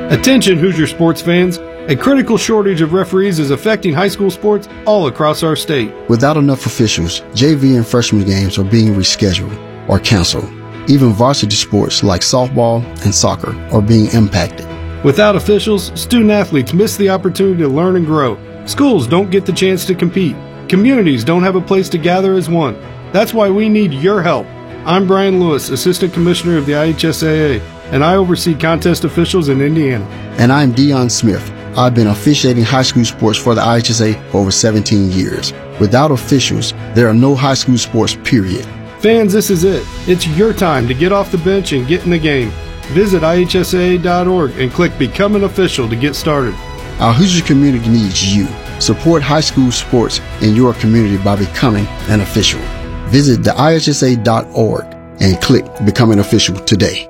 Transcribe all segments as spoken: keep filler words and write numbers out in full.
Attention Hoosier sports fans, a critical shortage of referees is affecting high school sports all across our state. Without enough officials, J V and freshman games are being rescheduled or canceled. Even varsity sports like softball and soccer are being impacted. Without officials, student athletes miss the opportunity to learn and grow. Schools don't get the chance to compete. Communities don't have a place to gather as one. That's why we need your help. I'm Brian Lewis, Assistant Commissioner of the I H S A A, and I oversee contest officials in Indiana. And I'm Dion Smith. I've been officiating high school sports for the I H S A for over seventeen years. Without officials, there are no high school sports, period. Fans, this is it. It's your time to get off the bench and get in the game. Visit I H S A A dot org and click Become an Official to get started. Our Hoosier community needs you. Support high school sports in your community by becoming an official. Visit the I H S A dot org and click Become an Official today.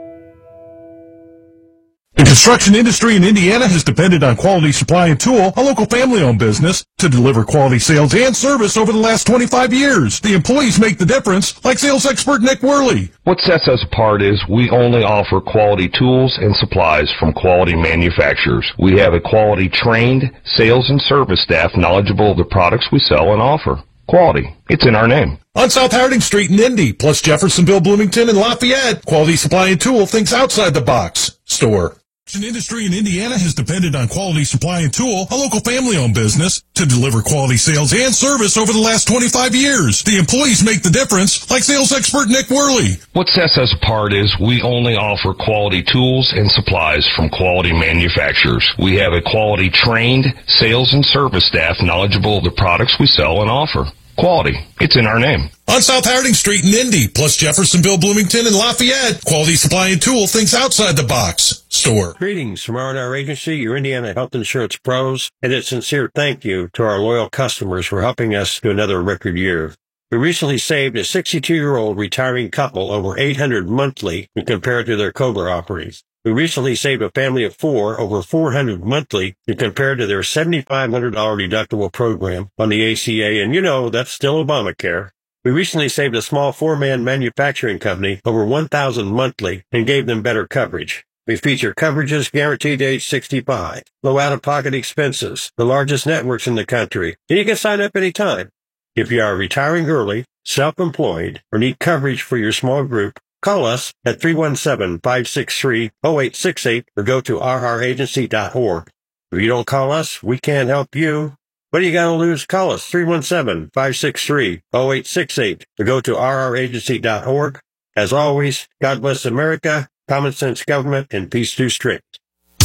The construction industry in Indiana has depended on Quality Supply and Tool, a local family-owned business, to deliver quality sales and service over the last twenty-five years. The employees make the difference, like sales expert Nick Worley. What sets us apart is we only offer quality tools and supplies from quality manufacturers. We have a quality trained sales and service staff knowledgeable of the products we sell and offer. Quality. It's in our name. On South Harding Street in Indy, plus Jeffersonville, Bloomington, and Lafayette, Quality Supply and Tool thinks outside the box. Store. The industry in Indiana has depended on Quality Supply and Tool, a local family-owned business, to deliver quality sales and service over the last twenty-five years. The employees make the difference, like sales expert Nick Worley. What sets us apart is we only offer quality tools and supplies from quality manufacturers. We have a quality trained sales and service staff knowledgeable of the products we sell and offer. Quality. It's in our name. On South Harding Street in Indy, plus Jeffersonville, Bloomington, and Lafayette, Quality Supply and Tool thinks outside the box. Store. Greetings from R and R Agency, your Indiana health insurance pros, and a sincere thank you to our loyal customers for helping us to another record year. We recently saved a sixty-two-year-old retiring couple over eight hundred dollars monthly when compared to their COBRA offerings. We recently saved a family of four over four hundred dollars monthly when compared to their seven thousand five hundred dollars deductible program on the A C A, and you know, that's still Obamacare. We recently saved a small four-man manufacturing company over one thousand dollars monthly and gave them better coverage. We feature coverages guaranteed to age sixty-five, low out-of-pocket expenses, the largest networks in the country, and you can sign up anytime. If you are retiring early, self-employed, or need coverage for your small group, call us at three one seven, five six three, zero eight six eight or go to R R agency dot org. If you don't call us, we can't help you. What are you going to lose? Call us three one seven, five six three, zero eight six eight or go to R R agency dot org. As always, God bless America, common sense government, and peace through strict.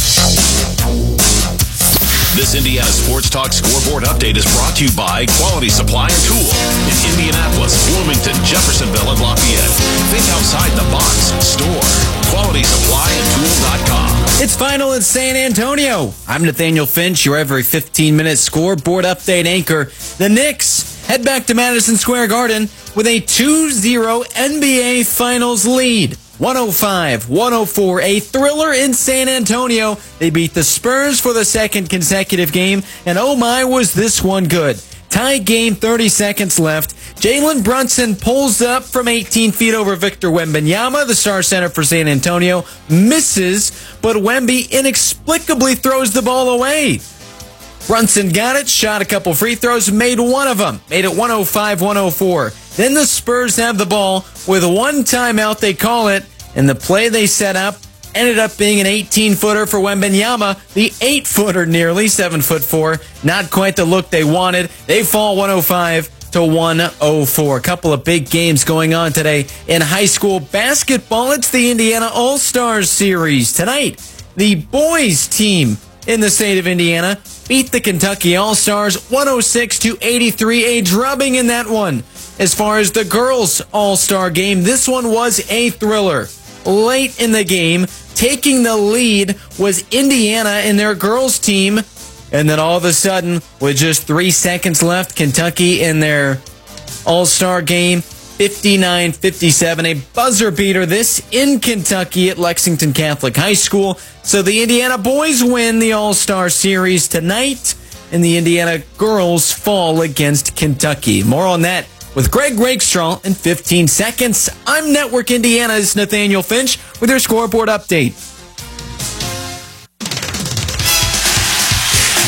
This Indiana Sports Talk Scoreboard Update is brought to you by Quality Supply and Tool in Indianapolis, Bloomington, Jeffersonville, and Lafayette. Think outside the box. Store. Quality Supply and Tool dot com. It's final in San Antonio. I'm Nathaniel Finch, your every fifteen-minute scoreboard update anchor. The Knicks head back to Madison Square Garden with a two zero N B A Finals lead. one oh five one oh four, a thriller in San Antonio. They beat the Spurs for the second consecutive game, and oh my, was this one good. Tie game, thirty seconds left. Jalen Brunson pulls up from eighteen feet over Victor Wembanyama, the star center for San Antonio, misses, but Wemby inexplicably throws the ball away. Brunson got it, shot a couple free throws, made one of them, made it one oh five one oh four. Then the Spurs have the ball with one timeout, they call it, and the play they set up ended up being an eighteen-footer for Wembanyama, the eight-footer nearly, seven foot four. Not quite the look they wanted. They fall one oh five to one oh four. A couple of big games going on today in high school basketball. It's the Indiana All-Stars Series. Tonight, the boys team in the state of Indiana beat the Kentucky All-Stars one oh six to eighty-three, a drubbing in that one. As far as the girls' All-Star game, this one was a thriller. Late in the game, taking the lead was Indiana and their girls' team. And then all of a sudden, with just three seconds left, Kentucky in their All-Star game, fifty-nine fifty-seven, a buzzer beater. This in Kentucky at Lexington Catholic High School. So the Indiana boys win the All-Star Series tonight, and the Indiana girls fall against Kentucky. More on that with Greg Rakestraw in fifteen seconds. I'm Network Indiana's Nathaniel Finch with your scoreboard update.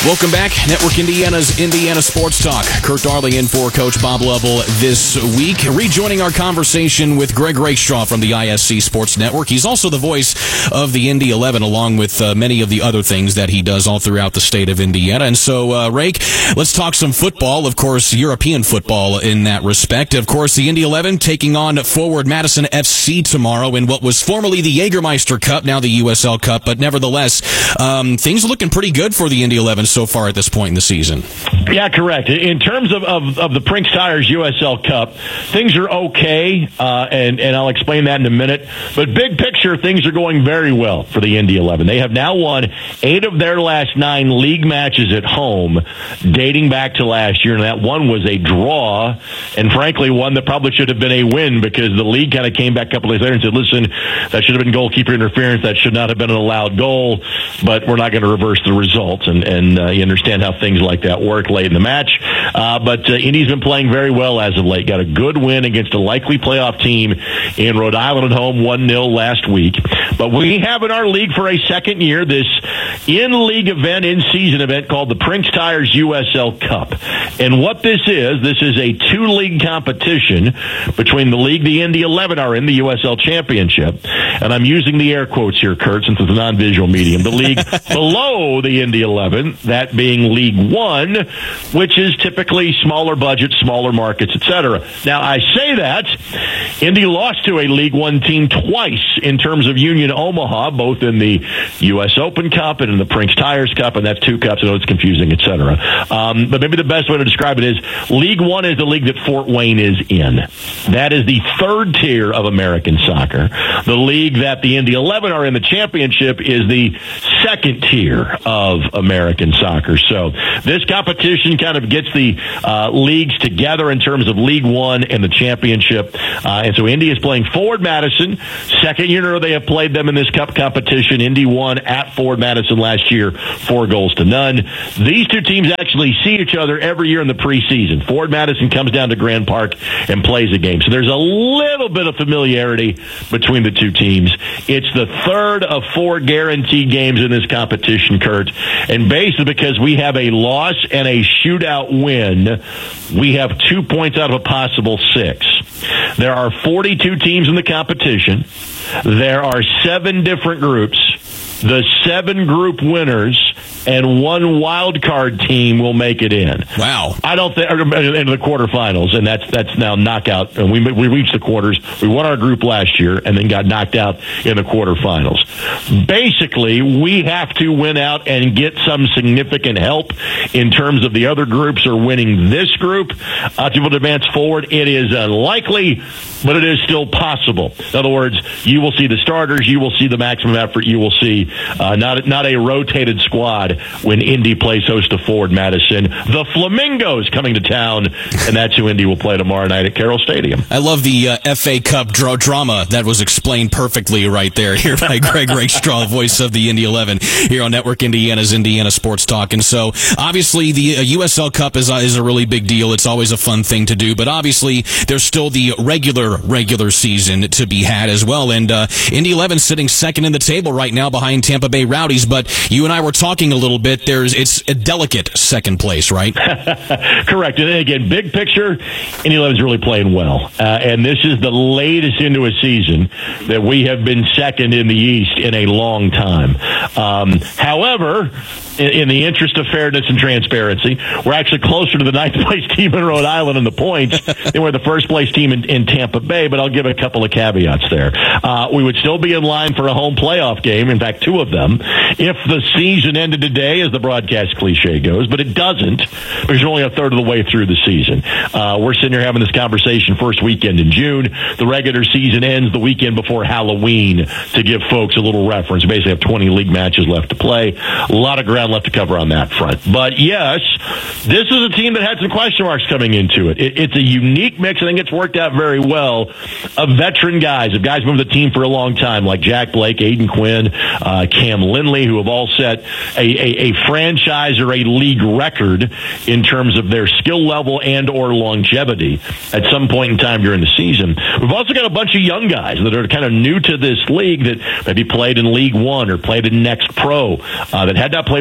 Welcome back. Network Indiana's Indiana Sports Talk. Kurt Darling in for Coach Bob Lovell this week. Rejoining our conversation with Greg Rakestraw from the I S C Sports Network. He's also the voice of the Indy eleven, along with uh, many of the other things that he does all throughout the state of Indiana. And so, uh, Rake, let's talk some football. Of course, European football in that respect. Of course, the Indy eleven taking on Forward Madison F C tomorrow in what was formerly the Jägermeister Cup, now the U S L Cup. But nevertheless, um, things are looking pretty good for the Indy eleven so far at this point in the season. Yeah, correct. In terms of, of, of the Prinks Tires U S L Cup, things are okay, uh, and, and I'll explain that in a minute. But big picture, things are going very well for the Indy eleven. They have now won eight of their last nine league matches at home, dating back to last year, and that one was a draw, and frankly, one that probably should have been a win because the league kind of came back a couple days later and said, listen, that should have been goalkeeper interference, that should not have been an allowed goal, but we're not going to reverse the results, and, and uh, you understand how things like that work late in the match. Uh, but uh, Indy's been playing very well as of late. Got a good win against a likely playoff team in Rhode Island at home, one nil last week. But we have in our league for a second year this in-league event, in-season event called the Prinks Tires U S L Cup. And what this is, this is a two-league competition between the league the Indy eleven are in, the U S L Championship. And I'm using the air quotes here, Kurt, since it's a non-visual medium. The league below the Indy eleven, that being League One, which is typically smaller budget, smaller markets, et cetera. Now, I say that Indy lost to a League One team twice in terms of Union Omaha, both in the U S Open Cup and in the Prinks Tires Cup, and that's two cups. I know it's confusing, et cetera. Um, but maybe the best way to describe it is League One is the league that Fort Wayne is in. That is the third tier of American soccer. The league that the Indy eleven are in, the championship, is the second tier of American soccer. So this competition kind of gets the uh, leagues together in terms of League One and the championship. Uh, and so Indy is playing Forward Madison. Second year in a row they have played them in this cup competition. Indy won at Forward Madison last year, four goals to none. These two teams actually see each other every year in the preseason. Forward Madison comes down to Grand Park and plays a game. So there's a little bit of familiarity between the two teams. It's the third of four guaranteed games in this competition, Kurt. And basically because we have a loss and a shootout win, we have two points out of a possible six. There are forty-two teams in the competition. There are seven different groups. The seven group winners and one wild card team will make it in. Wow! I don't think into the quarterfinals, and that's that's now knockout. And we we reached the quarters. We won our group last year, and then got knocked out in the quarterfinals. Basically, we have to win out and get some significant help in terms of the other groups are winning this group uh, to be able to advance forward. It is unlikely, but it is still possible. In other words, you will see the starters, you will see the maximum effort, you will see uh, not not a rotated squad when Indy plays host to Forward Madison. The Flamingos coming to town, and that's who Indy will play tomorrow night at Carroll Stadium. I love the uh, F A Cup dra- drama that was explained perfectly right there here by Greg Rakestraw, voice of the Indy eleven, here on Network Indiana's Indiana Sports Talk. And so, obviously, the uh, U S L Cup is, uh, is a really big deal. It's always a fun thing to do, but obviously, there's still the regular, regular season to be had as well. And uh, Indy eleven sitting second in the table right now behind Tampa Bay Rowdies, but you and I were talking a little bit. There's It's a delicate second place, right? Correct. And again, big picture, Indy eleven's really playing well. Uh, and this is the latest into a season that we have been second in the East in a long time. Um, however, in, in the interest of fairness and transparency, we're actually closer to the ninth place team in Rhode Island in the points than we're the first place team in, in Tampa Bay, but I'll give a couple of caveats there. Uh, we would still be in line for a home playoff game, in fact, two of them, if the season ended today, as the broadcast cliche goes, but it doesn't, because we're only a third of the way through the season. Uh, we're sitting here having this conversation first weekend in June. The regular season ends the weekend before Halloween, to give folks a little reference. We basically have twenty league matches left to play. A lot of ground left to cover on that front. But yes, this is a team that had some question marks coming into it. it it's a unique mix. I think it's worked out very well of veteran guys, of guys who've been with the team for a long time, like Jack Blake, Aiden Quinn, uh, Cam Lindley, who have all set a, a, a franchise or a league record in terms of their skill level and or longevity at some point in time during the season. We've also got a bunch of young guys that are kind of new to this league that maybe played in League One or played in Next Pro, uh, that had not played with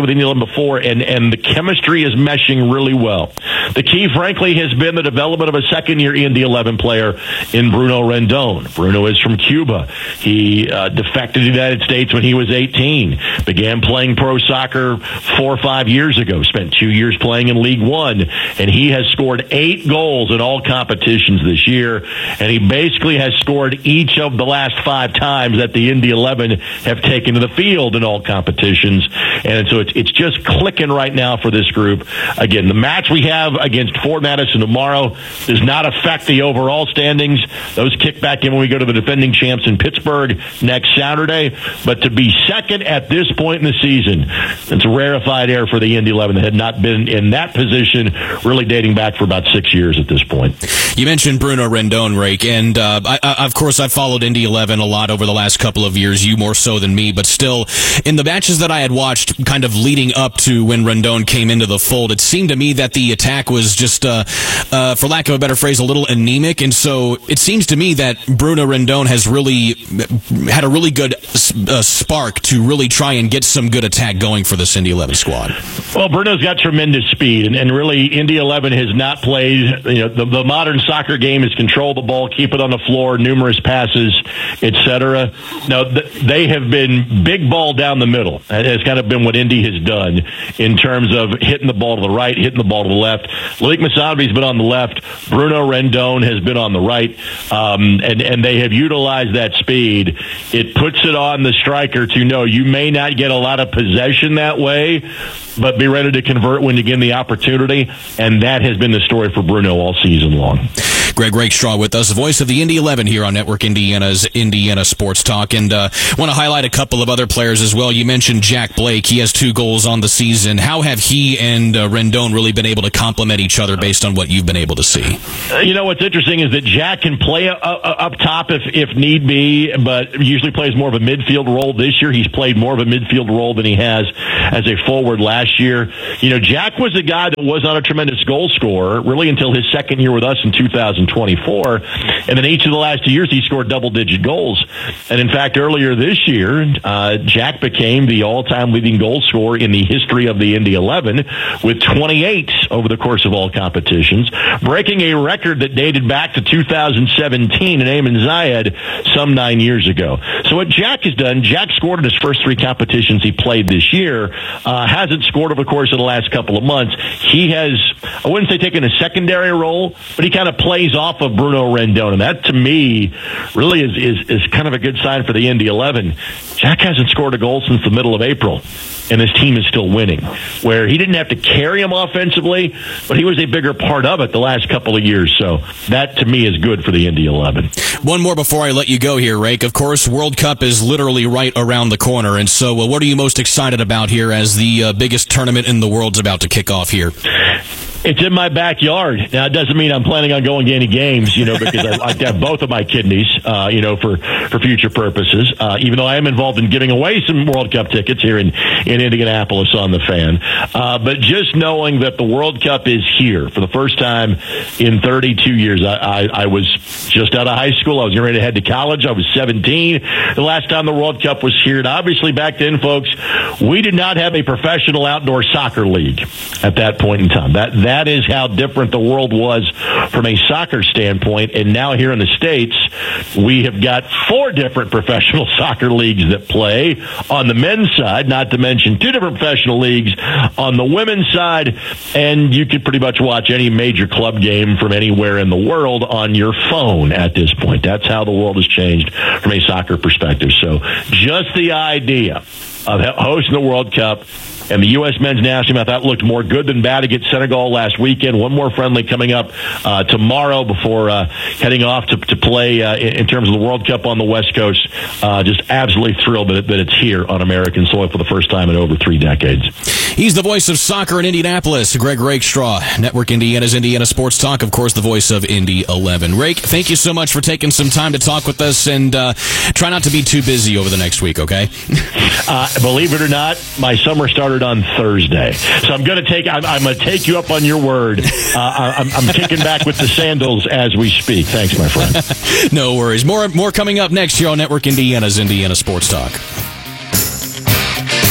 with Indy eleven before, and, and the chemistry is meshing really well. The key, frankly, has been the development of a second-year Indy eleven player in Bruno Rendon. Bruno is from Cuba. He uh, defected to the United States when he was eighteen, began playing pro soccer four or five years ago, spent two years playing in League One, and he has scored eight goals in all competitions this year, and he basically has scored each of the last five times that the Indy eleven have taken to the field in all competitions, and so it's, it's just clicking right now for this group. Again, the match we have against Fort Madison tomorrow does not affect the overall standings. Those kick back in when we go to the defending champs in Pittsburgh next Saturday, but to be second at this point in the season, it's a rarefied air for the Indy eleven that had not been in that position really dating back for about six years at this point. You mentioned Bruno Rendon, Rake, and uh, I, I, of course I've followed Indy eleven a lot over the last couple of years, you more so than me, but still, in the matches that I had watched kind of leading up to when Rendon came into the fold, it seemed to me that the attack was just, uh, uh, for lack of a better phrase, a little anemic, and so it seems to me that Bruno Rendon has really had a really good uh, spark to really try and get some good attack going for this Indy eleven squad. Well, Bruno's got tremendous speed, and, and really Indy eleven has not played, you know, the, the modern soccer game is control the ball, keep it on the floor, numerous passes, et cetera. Now, th- they have been big ball down the middle. That has kind of been what Indy has done in terms of hitting the ball to the right, hitting the ball to the left. Malik Masabi's been on the left. Bruno Rendon has been on the right, um, and, and they have utilized that speed. It puts it on the striker to know you may not get a lot of possession that way, but be ready to convert when you get the opportunity, and that has been the story for Bruno all season long. Greg Rakestraw with us, the voice of the Indy eleven here on Network Indiana's Indiana Sports Talk, and uh, want to highlight a couple of other players as well. You mentioned Jack Blake. He has two goals on the season. How have he and uh, Rendon really been able to complement each other based on what you've been able to see? Uh, you know, what's interesting is that Jack can play uh, uh, up top if, if need be, but usually plays more of a midfield role. This year he's played more of a midfield role than he has as a forward last year. You know, Jack was a guy that was not a tremendous goal scorer really until his second year with us in two thousand twenty-four, and then each of the last two years he scored double-digit goals. And in fact, earlier this year, uh, Jack became the all-time leading goal scorer in the history of the Indy eleven with twenty-eight over the course of all competitions, breaking a record that dated back to two thousand seventeen in Ayman Zayed some nine years ago. So what Jack has done, Jack scored in his first three competitions he played this year, uh, hasn't scored over the course of the last couple of months. He has, I wouldn't say taken a secondary role, but he kind of plays off of Bruno Rendon, and that to me really is, is, is kind of a good sign for the Indy eleven. Jack hasn't scored a goal since the middle of April, and his team is still winning, where he didn't have to carry him offensively, but he was a bigger part of it the last couple of years. So that, to me, is good for the Indy eleven. One more before I let you go here, Rake. Of course, World Cup is literally right around the corner, and so uh, what are you most excited about here as the uh, biggest tournament in the world's about to kick off here? It's in my backyard. Now, it doesn't mean I'm planning on going to any games, you know, because I like to have both of my kidneys, uh, you know, for, for future purposes, uh, even though I am involved in giving away some World Cup tickets here in, in Indianapolis on the Fan. Uh, but just knowing that the World Cup is here for the first time in thirty-two years. I, I, I was just out of high school. I was getting ready to head to college. I was seventeen. The last time the World Cup was here. And obviously back then, folks, we did not have a professional outdoor soccer league at that point in time. That, that That is how different the world was from a soccer standpoint. And now here in the States, we have got four different professional soccer leagues that play on the men's side, not to mention two different professional leagues on the women's side. And you could pretty much watch any major club game from anywhere in the world on your phone at this point. That's how the world has changed from a soccer perspective. So just the idea of hosting the World Cup and the U S men's national team, I thought looked more good than bad against Senegal last weekend. One more friendly coming up uh, tomorrow before uh, heading off to, to play uh, in, in terms of the World Cup on the West Coast. Uh, just absolutely thrilled that, it, that it's here on American soil for the first time in over three decades. He's the voice of soccer in Indianapolis, Greg Rakestraw, Network Indiana's Indiana Sports Talk, of course, the voice of Indy eleven. Rake, thank you so much for taking some time to talk with us, and uh, try not to be too busy over the next week, okay? uh, believe it or not, my summer started on Thursday, so I'm going to take I'm, I'm going to take you up on your word. Uh, I'm, I'm kicking back with the sandals as we speak. Thanks, my friend. No worries. More more coming up next here on Network Indiana's Indiana Sports Talk.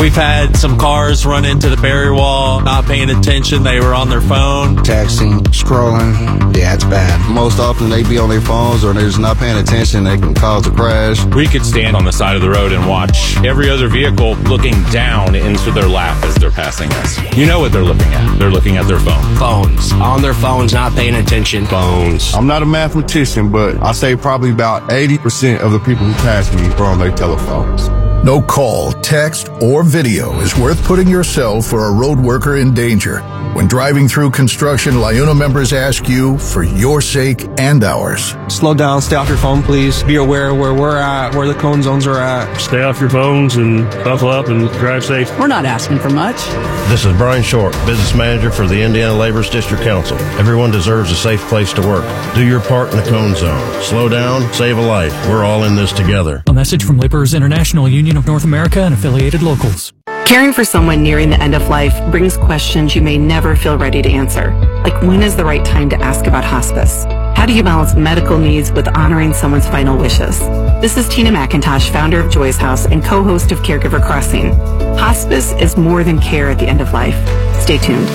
We've had some cars run into the barrier wall, not paying attention. They were on their phone. Texting, scrolling. Yeah, it's bad. Most often they be on their phones or they're just not paying attention. They can cause a crash. We could stand on the side of the road and watch every other vehicle looking down into their lap as they're passing us. You know what they're looking at. They're looking at their phone. Phones. On their phones, not paying attention. Phones. I'm not a mathematician, but I say probably about eighty percent of the people who pass me are on their telephones. No call, text, or video is worth putting yourself or a road worker in danger. When driving through construction, LIUNA members ask you for your sake and ours. Slow down, stay off your phone, please. Be aware where we're at, where the cone zones are at. Stay off your phones and buckle up and drive safe. We're not asking for much. This is Brian Short, Business Manager for the Indiana Laborers District Council. Everyone deserves a safe place to work. Do your part in the cone zone. Slow down, save a life. We're all in this together. A message from Laborers International Union of North America and affiliated locals. Caring for someone nearing the end of life brings questions you may never feel ready to answer. Like, when is the right time to ask about hospice? How do you balance medical needs with honoring someone's final wishes? This is Tina McIntosh, founder of Joy's House and co-host of Caregiver Crossing. Hospice is more than care at the end of life. Stay tuned.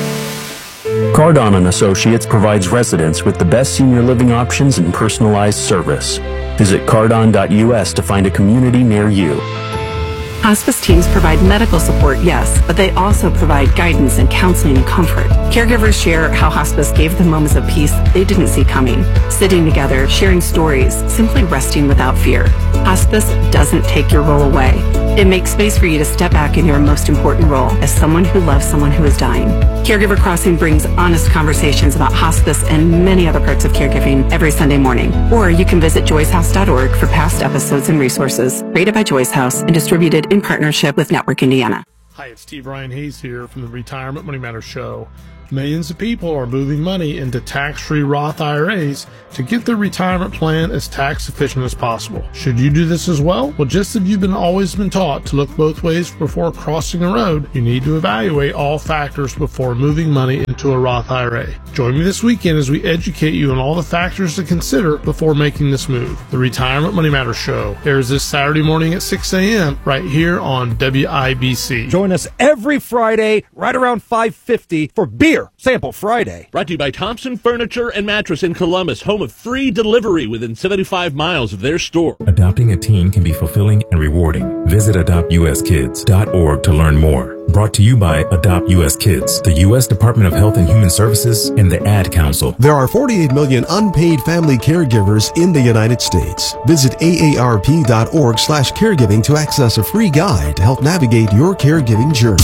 Cardon and Associates provides residents with the best senior living options and personalized service. Visit cardon dot U S to find a community near you. Hospice teams provide medical support, yes, but they also provide guidance and counseling and comfort. Caregivers share how hospice gave them moments of peace they didn't see coming. Sitting together, sharing stories, simply resting without fear. Hospice doesn't take your role away. It makes space for you to step back in your most important role as someone who loves someone who is dying. Caregiver Crossing brings honest conversations about hospice and many other parts of caregiving every Sunday morning. Or you can visit joys house dot org for past episodes and resources. Created by Joy's House and distributed in partnership with Network Indiana. Hi, it's Steve Ryan Hayes here from the Retirement Money Matters Show. Millions of people are moving money into tax-free Roth I R As to get their retirement plan as tax efficient as possible. Should you do this as well? Well, just as you've been always been taught to look both ways before crossing a road, you need to evaluate all factors before moving money into a Roth I R A. Join me this weekend as we educate you on all the factors to consider before making this move. The Retirement Money Matters Show airs this Saturday morning at six a.m. right here on W I B C. Join us every Friday right around five fifty for Beer Sample Friday. Brought to you by Thompson Furniture and Mattress in Columbus, home of free delivery within seventy-five miles of their store. Adopting a teen can be fulfilling and rewarding. Visit adopt u s kids dot org to learn more. Brought to you by Adopt U S Kids, the U S Department of Health and Human Services, and the Ad Council. There are forty-eight million unpaid family caregivers in the United States. Visit A A R P dot org slash caregiving to access a free guide to help navigate your caregiving journey.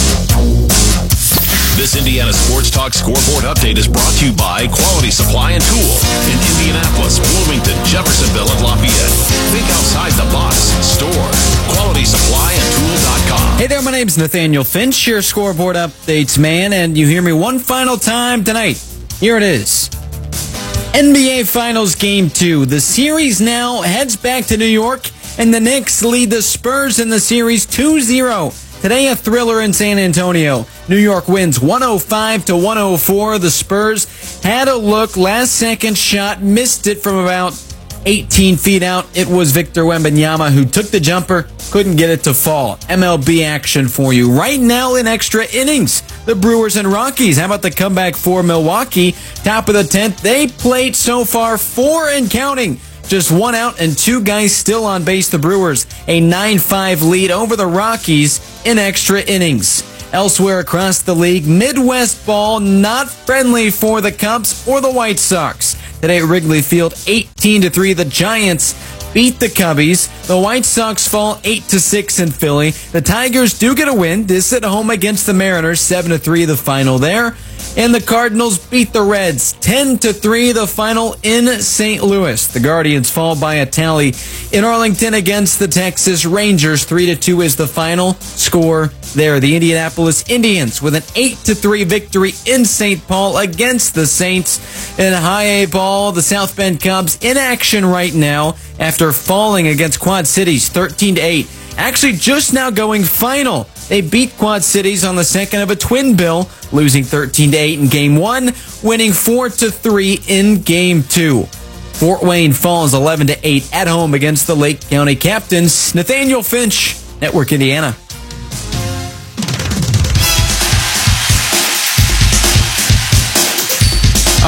This Indiana Sports Talk Scoreboard Update is brought to you by Quality Supply and Tool in Indianapolis, Bloomington, Jeffersonville, and Lafayette. Think outside the box. Store quality supply and tool dot com. Hey there, my name's Nathaniel Finch, your Scoreboard Updates man, and you hear me one final time tonight. Here it is. N B A Finals Game two. The series now heads back to New York, and the Knicks lead the Spurs in the series two zero. Today, a thriller in San Antonio. New York wins one oh five to one oh four. The Spurs had a look, last second shot, missed it from about eighteen feet out. It was Victor Wembanyama who took the jumper, couldn't get it to fall. M L B action for you. Right now in extra innings, the Brewers and Rockies. How about the comeback for Milwaukee? Top of the tenth, they played so far four and counting. Just one out and two guys still on base. The Brewers, a nine five lead over the Rockies in extra innings. Elsewhere across the league, Midwest ball not friendly for the Cubs or the White Sox. Today at Wrigley Field, eighteen to three, the Giants beat the Cubbies. The White Sox fall eight to six in Philly. The Tigers do get a win. This at home against the Mariners, seven to three the final there. And the Cardinals beat the Reds ten to three the final in Saint Louis. The Guardians fall by a tally in Arlington against the Texas Rangers. three to two is the final score there. The Indianapolis Indians with an eight to three victory in Saint Paul against the Saints. In high A ball, the South Bend Cubs in action right now after falling against Quad Cities thirteen to eight. Actually just now going final. They beat Quad Cities on the second of a twin bill, losing thirteen to eight in game one, winning four to three in game two. Fort Wayne falls eleven to eight at home against the Lake County Captains. Nathaniel Finch, Network Indiana.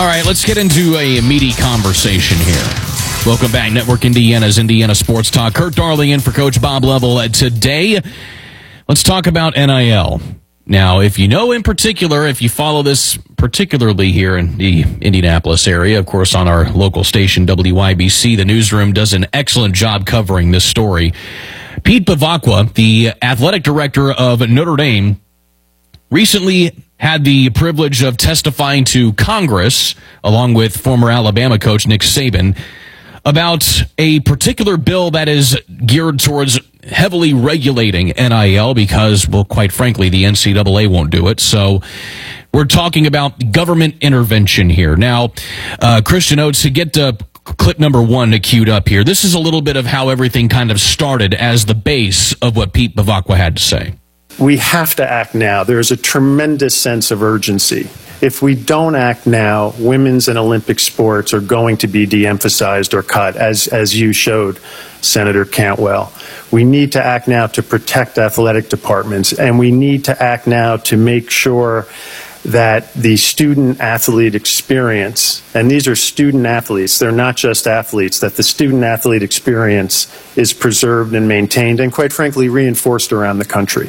All right, let's get into a meaty conversation here. Welcome back, Network Indiana's Indiana Sports Talk. Kurt Darling in for Coach Bob Level. Today, let's talk about N I L. Now, if you know in particular, if you follow this particularly here in the Indianapolis area, of course, on our local station, W I B C, the newsroom does an excellent job covering this story. Pete Bevacqua, the athletic director of Notre Dame, recently had the privilege of testifying to Congress, along with former Alabama coach Nick Saban, about a particular bill that is geared towards heavily regulating N I L because, well, quite frankly, the N C double A won't do it. So we're talking about government intervention here. Now, uh, Christian Oates, to get to clip number one queued up here, this is a little bit of how everything kind of started as the base of what Pete Bevacqua had to say. We have to act now. There is a tremendous sense of urgency. If we don't act now, women's and Olympic sports are going to be de-emphasized or cut, as, as you showed, Senator Cantwell. We need to act now to protect athletic departments, and we need to act now to make sure that the student-athlete experience, and these are student-athletes, they're not just athletes, that the student-athlete experience is preserved and maintained and, quite frankly, reinforced around the country.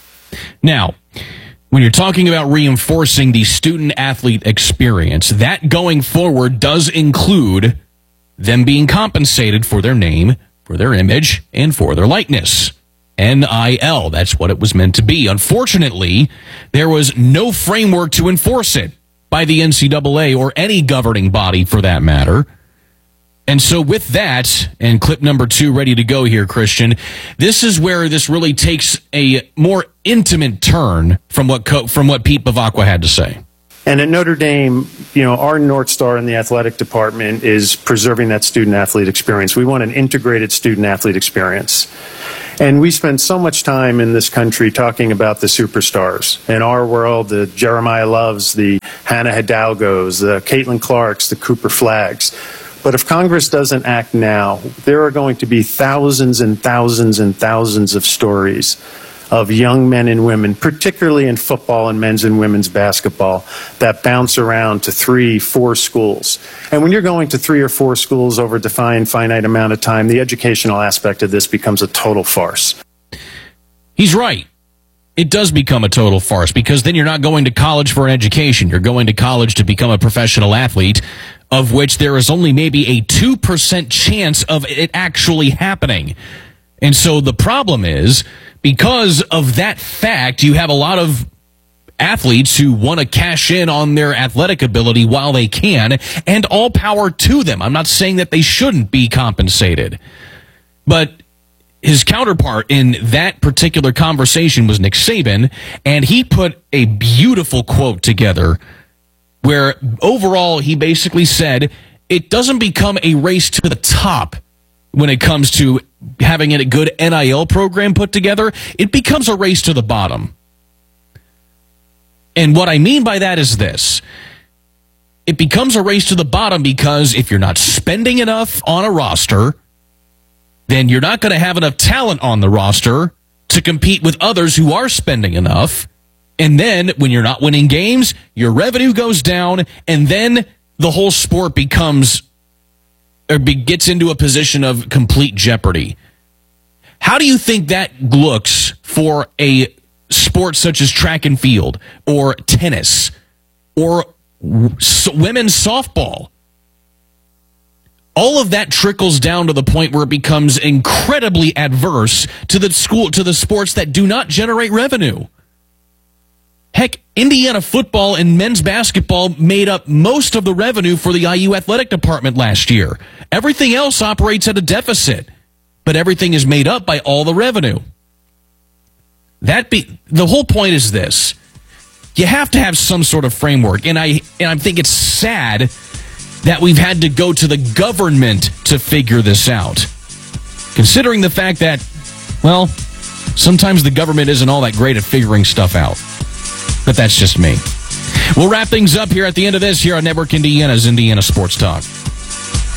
Now, when you're talking about reinforcing the student-athlete experience, that going forward does include them being compensated for their name, for their image, and for their likeness. N I L, that's what it was meant to be. Unfortunately, there was no framework to enforce it by the N C double A or any governing body for that matter. And so with that, and clip number two ready to go here, Christian, this is where this really takes a more intimate turn from what Co- from what Pete Bevacqua had to say. And at Notre Dame, you know, our North Star in the athletic department is preserving that student-athlete experience. We want an integrated student-athlete experience. And we spend so much time in this country talking about the superstars. In our world, the Jeremiah Loves, the Hannah Hidalgos, the Caitlin Clarks, the Cooper Flaggs. But if Congress doesn't act now, there are going to be thousands and thousands and thousands of stories of young men and women, particularly in football and men's and women's basketball, that bounce around to three, four schools. And when you're going to three or four schools over a defined, finite amount of time, the educational aspect of this becomes a total farce. He's right. It does become a total farce because then you're not going to college for an education. You're going to college to become a professional athlete, of which there is only maybe a two percent chance of it actually happening. And so the problem is, because of that fact, you have a lot of athletes who want to cash in on their athletic ability while they can, and all power to them. I'm not saying that they shouldn't be compensated. But his counterpart in that particular conversation was Nick Saban, and he put a beautiful quote together where overall he basically said, it doesn't become a race to the top when it comes to having a good N I L program put together. It becomes a race to the bottom. And what I mean by that is this. It becomes a race to the bottom because if you're not spending enough on a roster, then you're not going to have enough talent on the roster to compete with others who are spending enough. And then when you're not winning games, your revenue goes down, and then the whole sport becomes or be, gets into a position of complete jeopardy. How do you think that looks for a sport such as track and field or tennis or women's softball? All of that trickles down to the point where it becomes incredibly adverse to the school, to the sports that do not generate revenue. Heck, Indiana football and men's basketball made up most of the revenue for the I U athletic department last year. Everything else operates at a deficit, but everything is made up by all the revenue. That be the whole point is this. You have to have some sort of framework, and I and I think it's sad that we've had to go to the government to figure this out. Considering the fact that, well, sometimes the government isn't all that great at figuring stuff out. But that's just me. We'll wrap things up here at the end of this here on Network Indiana's Indiana Sports Talk.